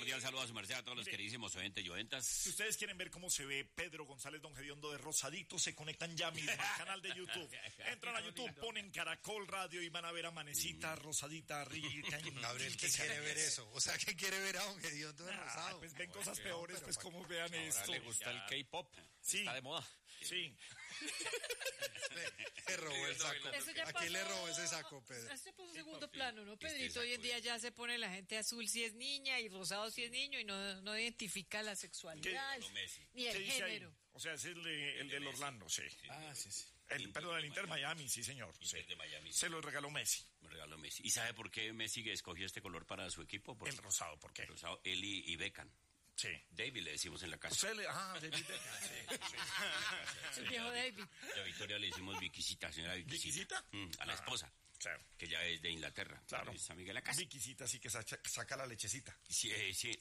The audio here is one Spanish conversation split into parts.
cordial saludo a su merced, a todos los queridísimos oyentes y oyentas. Si ustedes quieren ver cómo se ve Pedro González Don Gediondo de Rosadito, se conectan ya mismo al canal de YouTube. Entran a YouTube, ponen Caracol Radio y van a ver a Manecita, Rosadita, rica. Gabriel, ¿qué quiere ver eso? O sea, ¿qué quiere ver a Don Gediondo de Rosado? Pues ven cosas peores, pues como vean esto. Le gusta el K-pop, Sí. está de moda. Sí. Le robó el saco. ¿A quién le robó ese saco, Pedro? Este puso segundo plano, ¿no, Pedrito? Hoy en día ya se pone la gente azul si es niña y rosado si es niño y no identifica la sexualidad ni ¿Qué el dice ahí? género. O sea, ese es el del Orlando, sí. Ah, sí. Perdón, el Inter Miami, sí, señor. Inter de Miami. Se lo regaló Messi. Me regaló Messi. ¿Y sabe por qué Messi escogió este color para su equipo? El rosado, ¿por qué? El rosado, él y Beckham. Sí. David le decimos en la casa. David Beckham. El viejo David. A Victoria le decimos Viquisita, señora Viquisita. ¿Viquisita? A la esposa. Claro. Que ya es de Inglaterra. Claro. Es amiga de la casa. Viquisita sí que saca la lechecita. Sí.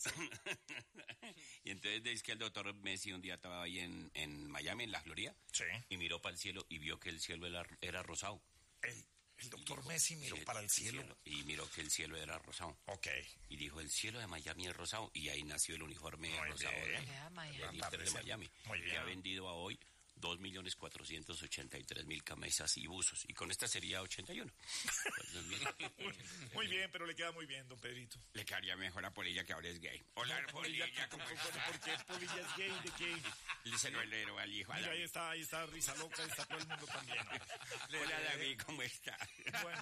Y entonces es que el doctor Messi un día estaba ahí en Miami, en la Florida. Sí. Y miró para el cielo y vio que el cielo era rosado. El doctor Messi miró para el cielo. Y miró que el cielo era rosado. Ok. Y dijo, el cielo de Miami es rosado. Y ahí nació el uniforme Muy rosado bien. del Inter de Miami. Muy bien. Que ha vendido a hoy 2.483.000 camisas y buzos. Y con esta sería 81. Muy bien, pero le queda muy bien, don Pedrito. Le quedaría mejor a Polilla, que ahora es gay. Hola, Polilla, ¿cómo estás? ¿Por qué Polilla es gay? ¿De qué? Se lo heredó al hijo. Mira, ahí está Risa Loca, ahí está todo el mundo también. Hola, David, ¿cómo estás? Bueno.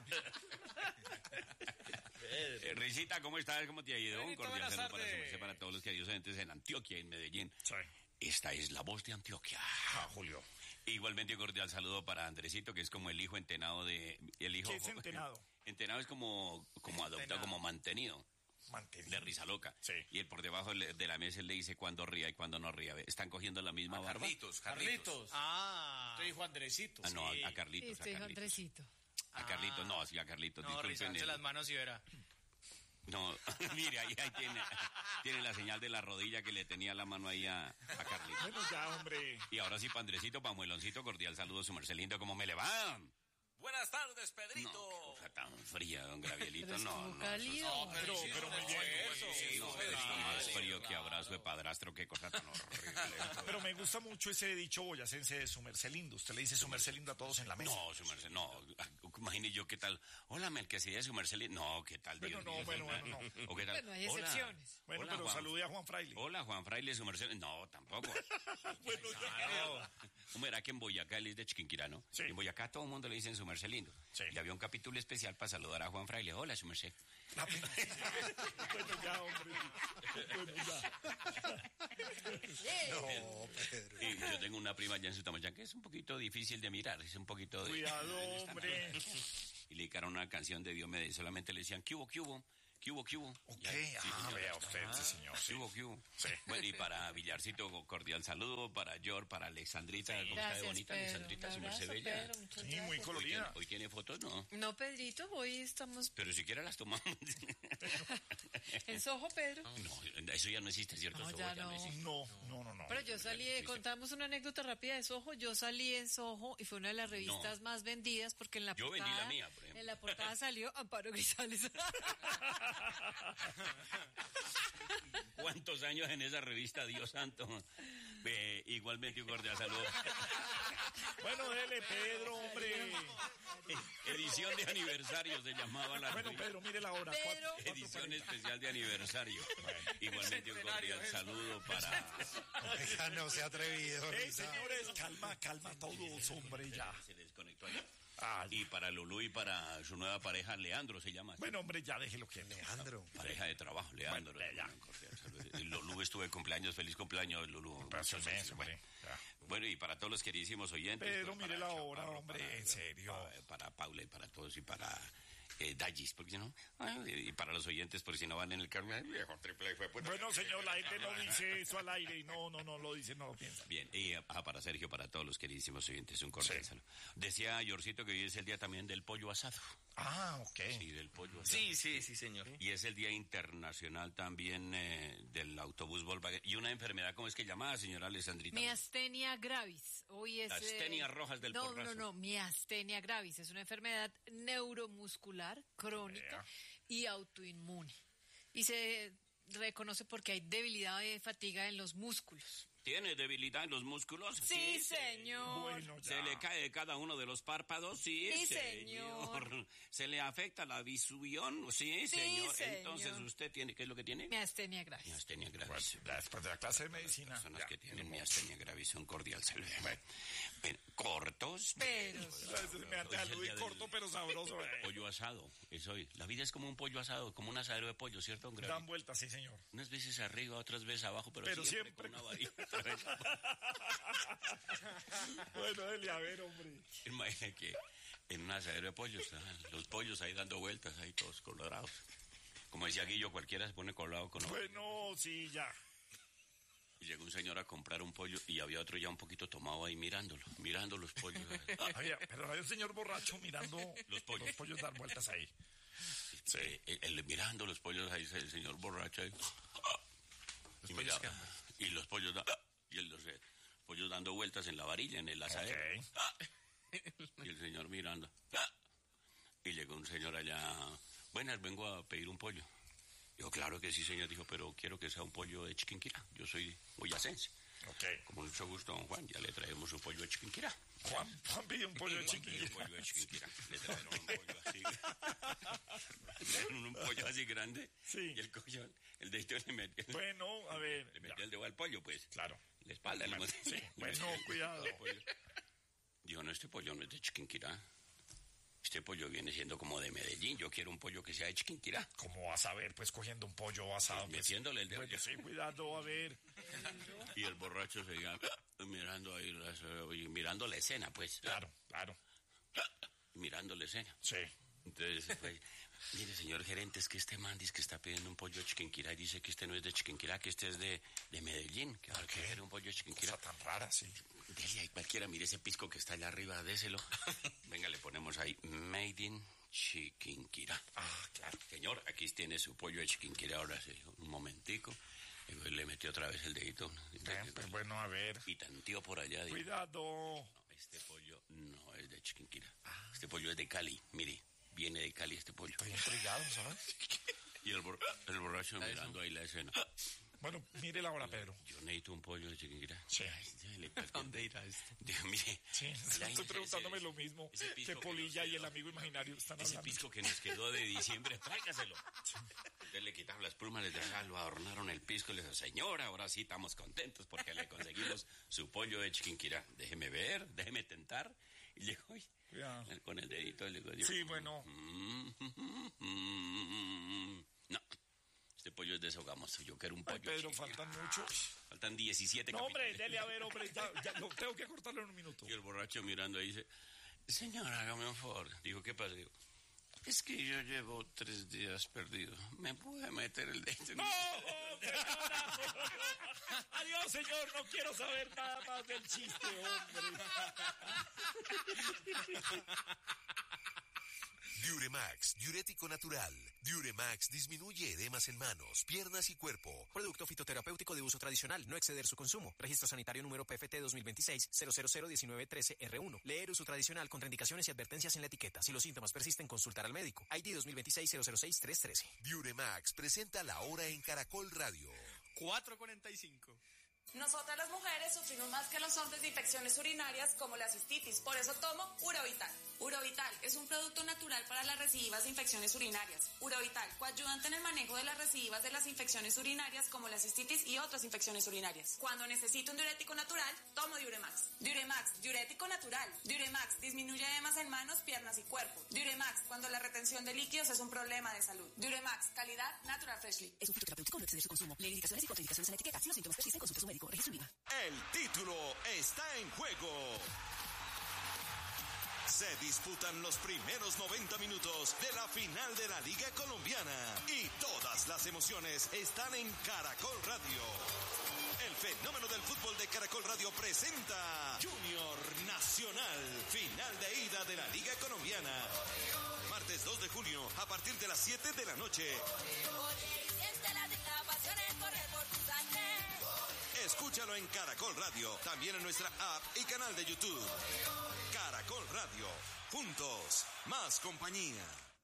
Risita, ¿cómo estás? ¿Cómo te ha ido? Un Benito, cordial buenas saludo tardes. para todos los queridos oyentes en Antioquia, en Medellín. Sí. Esta es la voz de Antioquia. Julio. Igualmente un cordial saludo para Andresito, que es como el hijo entenado de... ¿Qué es entenado? Entenado es como adoptado, como mantenido. De Risa Loca. Sí. Y él por debajo de la mesa él le dice cuándo ría y cuándo no ría. Están cogiendo la misma barba. Carlitos. Ah. Te dijo Andresito. Ah, no, Sí. a Carlitos. Este hijo Andresito. A Carlitos, no, sí, a Carlitos. No, disculpen. rizarse las manos y verá. No, mire, ahí tiene la señal de la rodilla que le tenía la mano ahí a Carlitos. Bueno, ya, hombre. Y ahora sí, Pandrecito, Pamueloncito, cordial saludo, su merced lindo, ¿cómo me le va? Buenas tardes, No, Pedrito. qué cosa tan fría, don Gravielito, Pero es no, como no. cálido. Pero muy bien. No, está más frío que abrazo de padrastro, qué cosa tan horrible. Pero me gusta mucho ese dicho boyacense de su merced lindo. Usted le dice su merced lindo a todos en la mesa. No, su merced, no. Imagine yo qué tal. Hola, Melquisedec, su merced lindo. No, qué tal, Dios mío. Bueno, no. ¿O qué tal? Bueno, hay Hola. excepciones. Bueno, Hola, pero Juan. salude a Juan Fraile. Hola, Juan Fraile, su merced. No, tampoco. Bueno, Claro. ¿Cómo era que en Boyacá él es de Chiquinquirá, no? Sí. En Boyacá todo el mundo le dicen su merced lindo. Sí. Y había un capítulo especial para saludar a Juan Fraile. Hola, su merced. Bueno, ya, hombre. Bueno, ya. No, Pedro. Y yo tengo una prima allá en Sutamayán que es un poquito difícil de mirar, es un poquito de... Cuidado, hombre. Y le dedicaron una canción de Diomedes, solamente le decían, ¿qué hubo, qué hubo? ¿Qué hubo, qué hubo? Ok, Ya, sí, señor, vea ya usted, está. sí, señor. ¿Qué Sí. hubo, qué hubo? Sí. Bueno, y para Villarcito, cordial saludo, para George, para Alexandrita, ¿cómo está de Gracias, bonita Pedro. Alexandrita, su Un merced abrazo, bella? Pedro, muchas Sí, muy gracias. colorida. Hoy tiene fotos, ¿no? No, Pedrito, hoy estamos Pero siquiera las tomamos. en Soho, Pedro. No, eso ya no existe, ¿cierto? No, Eso ya no no. existe. No. Pero yo salí, contamos una anécdota rápida de Soho. Yo salí en Soho y fue una de las revistas más vendidas porque en la Yo portada. vendí la mía, por ejemplo. En la portada salió Amparo Grisales. ¿Cuántos años en esa revista, Dios santo? Igualmente un cordial saludo. Bueno, dele, Pedro, hombre. Edición de aniversario se llamaba la Bueno, revista. Pedro, mire la hora. Pedro. Edición especial de aniversario. Igualmente un cordial saludo para... Oiga, no se ha atrevido, Risa. Señores, calma todos, hombre, ya. Se desconectó allá. Ah, Y para Lulú y para su nueva pareja, Leandro se llama. bueno, hombre, ya déjelo que Leandro. Pareja de trabajo, Leandro. Bueno, ya. Un cordial saludo. Lulú estuvo de cumpleaños, feliz cumpleaños, Lulú. Paso Muchas inmenso, gracias. hombre. Ya. Bueno, y para todos los queridísimos oyentes. Pedro, pues, mire para la hora, Chaparro, hombre, para- en serio. Para Paula y para todos y para Dallis, porque si no, y para los oyentes, porque si no van en el carro, viejo triple fue pues. Bueno, señor, la gente no dice eso al aire y no lo dice, no lo piensa. Bien, y para Sergio, para todos los queridísimos oyentes, un cordial saludo. Decía Yorcito que hoy es el día también del pollo asado. Ah, ok. Sí, del pollo asado. Sí, señor. Y es el día internacional también del autobús Volkswagen. Y una enfermedad, ¿cómo es que llamada, señora Alessandrita? Miastenia gravis. Hoy es. Astenia rojas del porrazo. No. Miastenia gravis. Es una enfermedad neuromuscular, crónica y autoinmune. Y se reconoce porque hay debilidad y fatiga en los músculos. ¿Tiene debilidad en los músculos? Sí, señor. Bueno, ya. ¿Se le cae cada uno de los párpados? Sí, Sí, señor. señor. ¿Se le afecta la visión? Sí, señor. señor. Entonces, ¿usted tiene qué es lo que tiene? Miastenia gravis. Miastenia gravis. Pues, ya después de la clase de medicina. Personas ya. que tienen miastenia gravis son cordial salve. Cortos. Pero Me Hoy es el muy día del corto, pero sabroso. pollo asado. Es hoy. La vida es como un pollo asado, como un asadero de pollo, ¿cierto? Don Gravi? Dan vueltas, sí, señor. Unas veces arriba, otras veces abajo, pero Siempre. con una varilla. Bueno, dele a ver, hombre. Imagínate que en un asadero de pollos, los pollos ahí dando vueltas, ahí todos colorados. Como decía Guillo, cualquiera se pone colorado con otro. Bueno, sí, ya. Y llegó un señor a comprar un pollo y había otro ya un poquito tomado ahí mirando los pollos. Pero hay un señor borracho mirando Los pollos. dar vueltas ahí. Sí. Él mirando los pollos ahí, el señor borracho ahí. Y miraba, y los pollos los pollos dando vueltas en la varilla, en el asadero. Ok. Y el señor mirando. Y llegó un señor allá. Buenas, vengo a pedir un pollo. Dijo, claro que sí, señor. Dijo, pero quiero que sea un pollo de Chiquinquirá. Yo soy boyacense. Ok. Con mucho gusto, don Juan. Ya le traemos un pollo de Chiquinquirá. Juan pidió un pollo de Juan pidió chiquillo. un pollo de Chiquinquirá. Le trajeron un pollo así. Le trajeron un pollo así grande. Sí. Y el collón, el dedito le metió. Bueno, a ver. Le metió el dedo al pollo, pues. Claro. La espalda. Le metió. Sí, bueno, cuidado. Dijo, no, este pollo no es de Chiquinquirá. Este pollo viene siendo como de Medellín. Yo quiero un pollo que sea de Chiquinquirá. ¿Cómo vas a ver, pues, cogiendo un pollo asado? Pues, Metiéndole el dedo. bueno, sí, cuidado, a ver. Y el borracho seguía mirando ahí, mirando la escena, pues. Claro. Mirando la escena. Sí. Entonces, pues, mire, señor gerente, es que este man dice que está pidiendo un pollo de Chiquinquirá y dice que este no es de Chiquinquirá, que este es de Medellín. Que ahora quiere un pollo de Chiquinquirá. Cosa tan rara, sí. Dele ahí cualquiera, mire ese pisco que está allá arriba, déselo. Venga, le ponemos ahí, Made in Chiquinquirá. Ah, claro. Señor, aquí tiene su pollo de Chiquinquirá, ahora sí, un momentico. Y pues le metió otra vez el dedito. Pues bueno, a ver. Y tanteó por allá. Dijo, Cuidado. no, este pollo no es de Chiquinquirá. Este pollo es de Cali, mire, viene de Cali este pollo. Estoy intrigado, ¿sabes? Y el borracho mirando ahí la escena. Bueno, mire la hora, Pedro. Yo necesito un pollo de Chiquinquirá. Sí. ¿Dónde irá esto? Dijo, mire. Sí, ya estoy preguntándome lo mismo. ese pisco Que Polilla nos y el quedó. amigo imaginario están Ese hablando. pisco que nos quedó de diciembre, tráigaselo. Entonces le quitaron las plumas, les dejaron, lo adornaron el pisco y le dijo, señora, ahora sí estamos contentos porque le conseguimos su pollo de Chiquinquirá. Déjeme ver, déjeme tentar. Y llegó y Cuidado. con el dedito le digo, Sí, bueno. No, este pollo es deshogamoso. Yo quiero un Ay, pollo. Pedro, Chiquinquirá. faltan muchos. Faltan 17 No, hombre, capítulos. dele a ver, hombre. Ya, lo tengo que cortarlo en un minuto. Y el borracho mirando ahí dice, señora, hágame un favor. Digo, ¿qué pasa? Digo, es que yo llevo 3 días perdido. ¿Me puede meter el dedo? ¡No, señora! Adiós, señor. No quiero saber nada más del chiste, hombre. Diuremax, diurético natural. Diuremax disminuye edemas en manos, piernas y cuerpo. Producto fitoterapéutico de uso tradicional, no exceder su consumo. Registro sanitario número PFT 2026-0001913-R1. Leer uso tradicional, contraindicaciones y advertencias en la etiqueta. Si los síntomas persisten, consultar al médico. ID 2026-006-313. Diuremax presenta la hora en Caracol Radio. 4:45. Nosotras las mujeres sufrimos más que los hombres de infecciones urinarias como la cistitis, por eso tomo Urovital. Urovital es un producto natural para las recidivas de infecciones urinarias. Urovital, coayudante en el manejo de las recidivas de las infecciones urinarias como la cistitis y otras infecciones urinarias. Cuando necesito un diurético natural, tomo Diuremax. Diuremax, diurético natural. Diuremax disminuye edemas en manos, piernas y cuerpo. Diuremax, cuando la retención de líquidos es un problema de salud. Diuremax, calidad Natural Freshly. Es un fitoterapéutico, no exceder su consumo. Lee indicaciones y contraindicaciones en la etiqueta. Si los síntomas persisten, consulte a su médico. Registro IVA. El título está en juego. Se disputan los primeros 90 minutos de la final de la Liga Colombiana y todas las emociones están en Caracol Radio. El fenómeno del fútbol de Caracol Radio presenta Junior Nacional, final de ida de la Liga Colombiana. Martes 2 de junio a partir de las 7 de la noche. Escúchalo en Caracol Radio, también en nuestra app y canal de YouTube. Caracol Radio, juntos, más compañía.